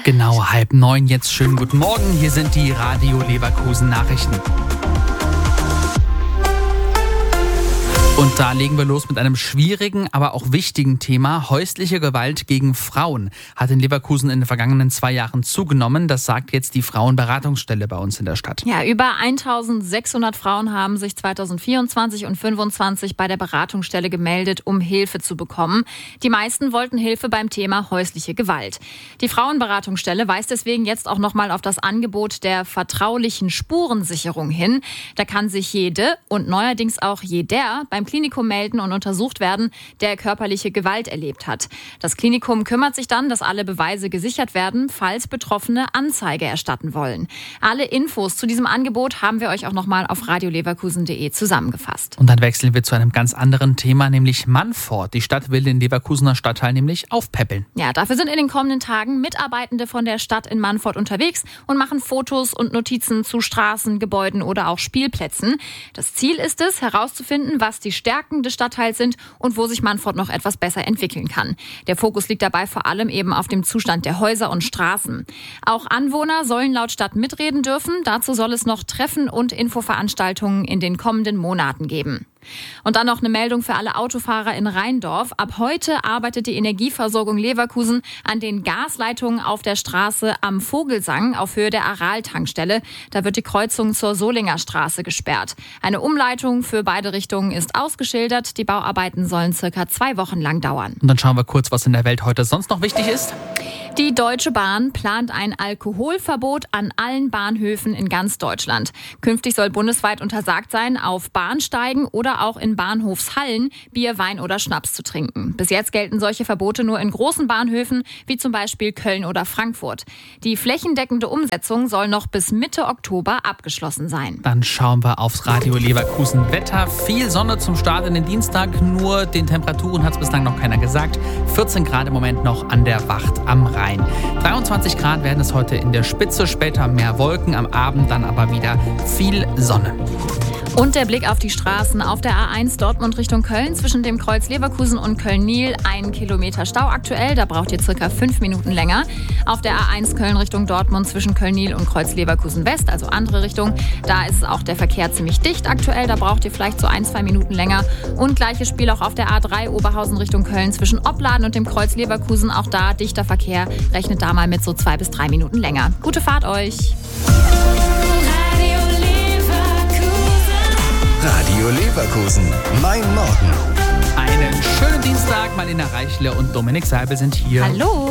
Genau, 8:30 jetzt. Schönen guten Morgen. Hier sind die Radio Leverkusen Nachrichten. Und da legen wir los mit einem schwierigen, aber auch wichtigen Thema. Häusliche Gewalt gegen Frauen hat in Leverkusen in den vergangenen 2 Jahren zugenommen. Das sagt jetzt die Frauenberatungsstelle bei uns in der Stadt. Ja, über 1600 Frauen haben sich 2024 und 2025 bei der Beratungsstelle gemeldet, um Hilfe zu bekommen. Die meisten wollten Hilfe beim Thema häusliche Gewalt. Die Frauenberatungsstelle weist deswegen jetzt auch nochmal auf das Angebot der vertraulichen Spurensicherung hin. Da kann sich jede und neuerdings auch jeder beim Klinikum melden und untersucht werden, der körperliche Gewalt erlebt hat. Das Klinikum kümmert sich dann, dass alle Beweise gesichert werden, falls Betroffene Anzeige erstatten wollen. Alle Infos zu diesem Angebot haben wir euch auch nochmal auf radioleverkusen.de zusammengefasst. Und dann wechseln wir zu einem ganz anderen Thema, nämlich Mannfort. Die Stadt will den Leverkusener Stadtteil nämlich aufpäppeln. Ja, dafür sind in den kommenden Tagen Mitarbeitende von der Stadt in Mannfort unterwegs und machen Fotos und Notizen zu Straßen, Gebäuden oder auch Spielplätzen. Das Ziel ist es, herauszufinden, was die Stärken des Stadtteils sind und wo sich Mannfort noch etwas besser entwickeln kann. Der Fokus liegt dabei vor allem eben auf dem Zustand der Häuser und Straßen. Auch Anwohner sollen laut Stadt mitreden dürfen. Dazu soll es noch Treffen und Infoveranstaltungen in den kommenden Monaten geben. Und dann noch eine Meldung für alle Autofahrer in Rheindorf. Ab heute arbeitet die Energieversorgung Leverkusen an den Gasleitungen auf der Straße am Vogelsang auf Höhe der Aral-Tankstelle. Da wird die Kreuzung zur Solinger Straße gesperrt. Eine Umleitung für beide Richtungen ist ausgeschildert. Die Bauarbeiten sollen circa 2 Wochen lang dauern. Und dann schauen wir kurz, was in der Welt heute sonst noch wichtig ist. Die Deutsche Bahn plant ein Alkoholverbot an allen Bahnhöfen in ganz Deutschland. Künftig soll bundesweit untersagt sein, auf Bahnsteigen oder auch in Bahnhofshallen Bier, Wein oder Schnaps zu trinken. Bis jetzt gelten solche Verbote nur in großen Bahnhöfen, wie zum Beispiel Köln oder Frankfurt. Die flächendeckende Umsetzung soll noch bis Mitte Oktober abgeschlossen sein. Dann schauen wir aufs Radio Leverkusen Wetter. Viel Sonne zum Start in den Dienstag, nur den Temperaturen hat es bislang noch keiner gesagt. 14 Grad im Moment noch an der Wacht am Rhein. 23 Grad werden es heute in der Spitze, später mehr Wolken, am Abend dann aber wieder viel Sonne. Und der Blick auf die Straßen. Auf der A1 Dortmund Richtung Köln zwischen dem Kreuz Leverkusen und Köln-Nil 1 Kilometer Stau aktuell. Da braucht ihr circa 5 Minuten länger. Auf der A1 Köln Richtung Dortmund zwischen Köln-Nil und Kreuz Leverkusen West, also andere Richtung. Da ist auch der Verkehr ziemlich dicht aktuell. Da braucht ihr vielleicht so 1-2 Minuten länger. Und gleiches Spiel auch auf der A3 Oberhausen Richtung Köln zwischen Opladen und dem Kreuz Leverkusen. Auch da dichter Verkehr. Rechnet da mal mit so 2 bis 3 Minuten länger. Gute Fahrt euch! Radio Leverkusen, mein Morgen. Einen schönen Dienstag. Marlena Reichle und Dominik Seibel sind hier. Hallo!